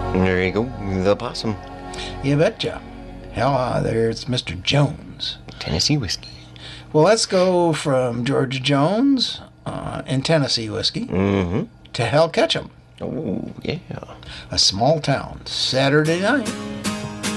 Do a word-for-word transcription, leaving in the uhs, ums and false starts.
There you go, the possum. You betcha. Hell, uh, there's Mister Jones. Tennessee whiskey. Well, let's go from Georgia Jones uh, and Tennessee whiskey Mm-hmm. to Hell Ketchum. Oh, yeah. A small town, Saturday night.